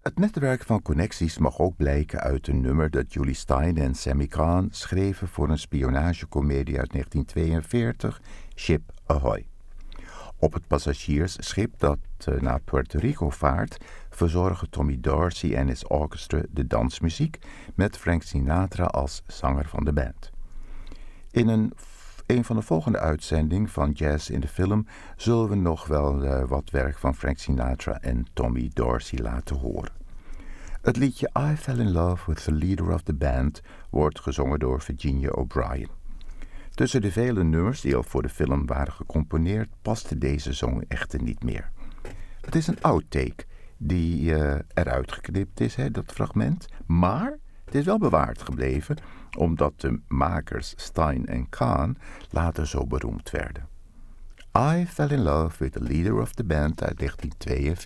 Het netwerk van connecties mag ook blijken uit een nummer dat Julie Stein en Sammy Cahn schreven voor een spionagecomedie uit 1942, Ship Ahoy. Op het passagiersschip dat naar Puerto Rico vaart, verzorgen Tommy Dorsey en his orchestra de dansmuziek met Frank Sinatra als zanger van de band. In een van de volgende uitzendingen van Jazz in de Film zullen we nog wel wat werk van Frank Sinatra en Tommy Dorsey laten horen. Het liedje I Fell in Love with the Leader of the Band wordt gezongen door Virginia O'Brien. Tussen de vele nummers die al voor de film waren gecomponeerd, paste deze song echter niet meer. Het is een outtake die eruit geknipt is, dat fragment, maar het is wel bewaard gebleven omdat de makers Stein en Cahn later zo beroemd werden. I Fell in Love with the Leader of the Band uit 1942.